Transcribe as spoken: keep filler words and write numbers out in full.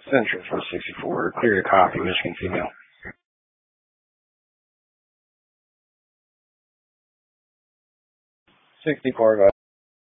Central four sixty-four, clear your coffee, Michigan female. sixty-four,